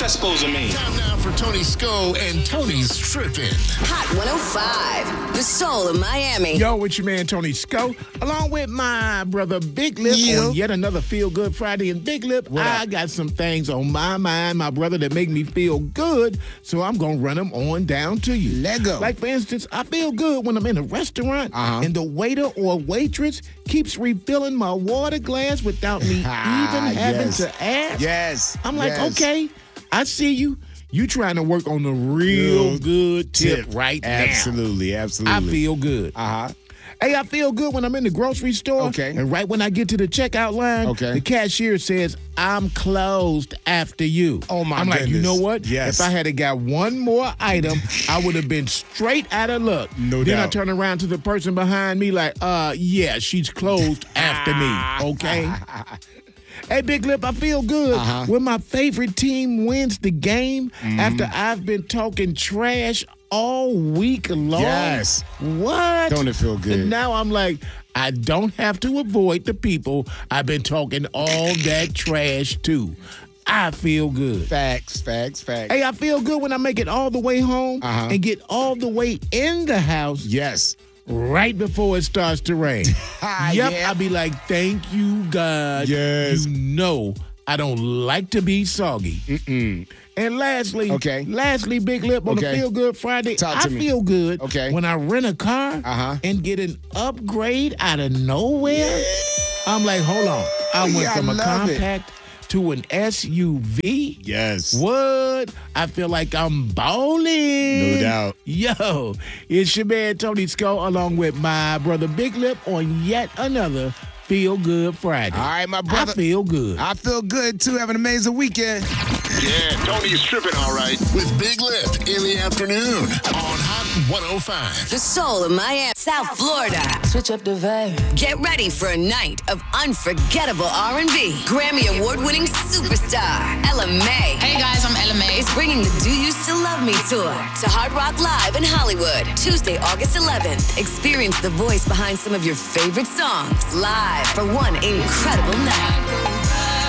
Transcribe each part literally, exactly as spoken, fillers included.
that supposed to mean? Time now for Tony Sco and Tony's Trippin'. Hot one oh five, the soul of Miami. Yo, it's your man Tony Sco, along with my brother Big Lip Yeah. on yet another Feel Good Friday. And Big Lip, What I up? got some things on my mind, my brother, that make me feel good, so I'm going to run them on down to you. Let go. Like, for instance, I feel good when I'm in a restaurant Uh-huh. and the waiter or waitress keeps refilling my water glass without me even having yes. to ask. Yes. I'm like, yes. okay, I see you. You trying to work on the real Good good tip, tip. right now. Absolutely, absolutely. I feel good. Uh-huh. Hey, I feel good when I'm in the grocery store. Okay. And right when I get to the checkout line, Okay. the cashier says, I'm closed after you. Oh, my I'm like, you goodness. know what? Yes. If I had got one more item, I would have been straight out of luck. No then doubt. I turn around to the person behind me like, uh, yeah, she's closed after me. Okay? Hey, Big Lip, I feel good Uh-huh. when my favorite team wins the game after I've been talking trash all week long. Yes. What? Don't it feel good? And now I'm like, I don't have to avoid the people I've been talking all that trash to. I feel good. Facts, facts, facts. Hey, I feel good when I make it all the way home Uh-huh. and get all the way in the house Yes. right before it starts to rain. Yep, Yeah. I'll be like, thank you, God. Yes. You know I don't like to be soggy. Mm-mm. And lastly, Okay. lastly, Big Lip, on Okay. the Feel Good Friday, Talk I to me. feel good Okay. when I rent a car Uh-huh. and get an upgrade out of nowhere. I'm like, hold on. I went Yeah, I from a love it. compact to an S U V. Yes. What? I feel like I'm bowling. No doubt. Yo, it's your man Tony Sco along with my brother Big Lip on yet another Feel Good Friday. All right, my brother. I feel good. I feel good, too. Have an amazing weekend. Yeah, Tony's tripping, all right. With Big Lip in the afternoon on Hot one oh five. The soul of Miami, South Florida. Switch up the vibe. Get ready for a night of unforgettable R and B. Grammy award-winning superstar Ella Mai Hey guys, I'm Ella Mai. is bringing the Do You Still Love Me tour to Hard Rock Live in Hollywood, Tuesday, August eleventh. Experience the voice behind some of your favorite songs live for one incredible night.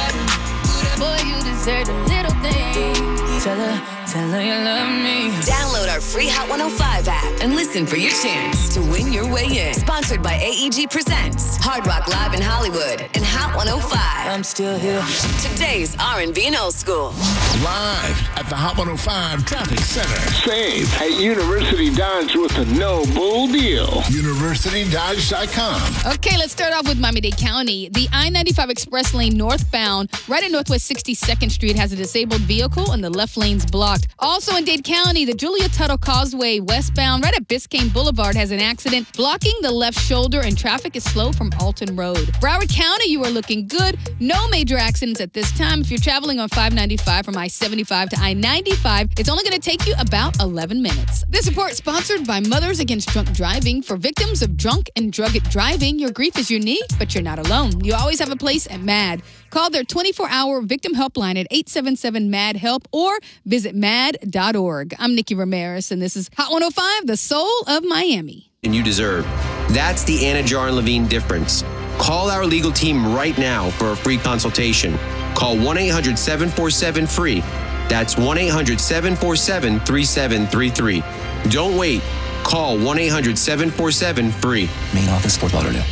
Boy, you deserve a little thing. Tell her, tell her you love me. Download our free Hot one oh five app and listen for your chance to win your way in. Sponsored by A E G Presents, Hard Rock Live in Hollywood, and Hot one oh five. I'm still here. Today's R and B and old school. Live at the Hot one oh five Traffic Center. Save at University Dodge with a no bull deal. University Dodge dot com. Okay, let's start off with Miami-Dade County. The I ninety-five express lane northbound, right at Northwest sixty-second Street, has a disabled vehicle and the left lane's blocked. Also in Dade County, the Julia Tuttle Causeway westbound, right at Biscayne Boulevard, has an accident blocking the left shoulder and traffic is slow from Alton Road. Broward County, you are looking good. No major accidents at this time. If you're traveling on five ninety-five from I seventy-five to I ninety-five, it's only going to take you about eleven minutes. This report sponsored by Mothers Against Drunk Driving. For victims of drunk and drug driving, your grief is unique, but you're not alone. You always have a place at MAD. Call their twenty-four hour victim helpline at eight seven seven M A D HELP or visit mad dot org. I'm Nikki Ramirez, and this is Hot one oh five, the soul of Miami. And you deserve. That's the Anna Jar and Levine difference. Call our legal team right now for a free consultation. Call one eight hundred seven four seven free. That's one eight hundred seven four seven three seven three three. Don't wait. Call one eight hundred seven four seven free. Main office, Fort Lauderdale.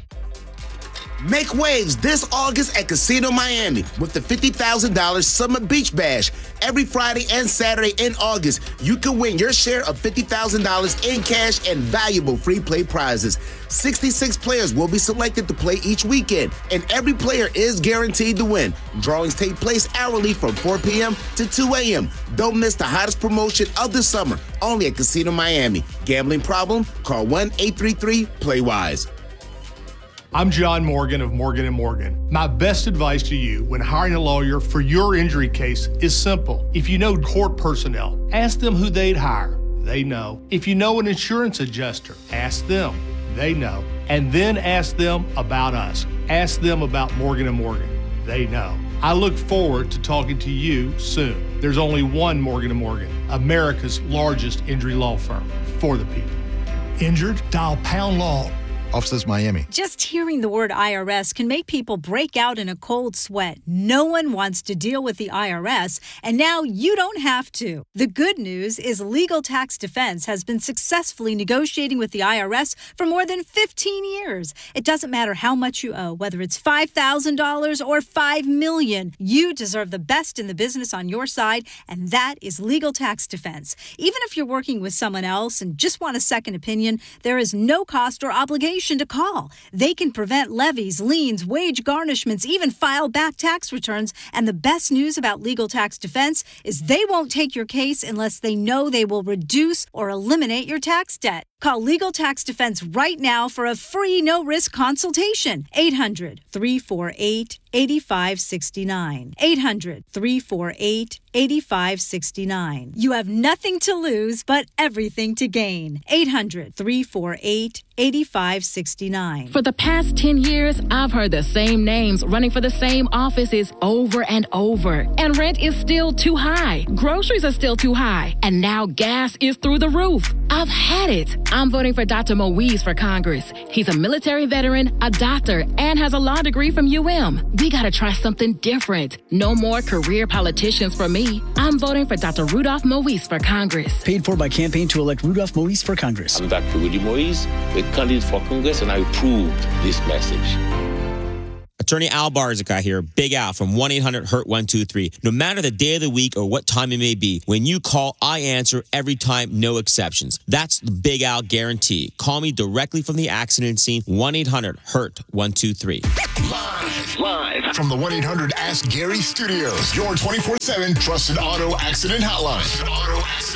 Make waves this August at Casino Miami with the fifty thousand dollars Summer Beach Bash. Every Friday and Saturday in August, you can win your share of fifty thousand dollars in cash and valuable free play prizes. sixty-six players will be selected to play each weekend, and every player is guaranteed to win. Drawings take place hourly from four p.m. to two a.m. Don't miss the hottest promotion of the summer, only at Casino Miami. Gambling problem? Call one eight three three play wise. I'm John Morgan of Morgan and Morgan. My best advice to you when hiring a lawyer for your injury case is simple. If you know court personnel, ask them who they'd hire. They know. If you know an insurance adjuster, ask them. They know. And then ask them about us. Ask them about Morgan and Morgan. They know. I look forward to talking to you soon. There's only one Morgan and Morgan, America's largest injury law firm for the people. Injured? Dial Pound Law Offices Miami. Just hearing the word I R S can make people break out in a cold sweat. No one wants to deal with the I R S, and now you don't have to. The good news is Legal Tax Defense has been successfully negotiating with the I R S for more than fifteen years. It doesn't matter how much you owe, whether it's five thousand dollars or five million dollars. You deserve the best in the business on your side, and that is Legal Tax Defense. Even if you're working with someone else and just want a second opinion, there is no cost or obligation to call. They can prevent levies, liens, wage garnishments, even file back tax returns. And the best news about Legal Tax Defense is they won't take your case unless they know they will reduce or eliminate your tax debt. Call Legal Tax Defense right now for a free no-risk consultation. eight hundred, three four eight, eight five six nine. eight hundred, three four eight, eight five six nine. You have nothing to lose but everything to gain. eight hundred, three four eight, eight five six nine. For the past ten years, I've heard the same names running for the same offices over and over. And rent is still too high. Groceries are still too high. And now gas is through the roof. I've had it. I'm voting for Doctor Moise for Congress. He's a military veteran, a doctor, and has a law degree from U M. We gotta try something different. No more career politicians for me. I'm voting for Doctor Rudolph Moise for Congress. Paid for by Campaign to elect Rudolph Moise for Congress. I'm Doctor Rudy Moise, the candidate for Congress, and I approve this message. Attorney Al Barzica here, Big Al from one eight hundred hurt one two three. No matter the day of the week or what time it may be, when you call, I answer every time, no exceptions. That's the Big Al guarantee. Call me directly from the accident scene, one eight hundred hurt one two three. Live, live from the one eight hundred Ask Gary Studios, your twenty-four seven trusted auto accident hotline. Auto accident.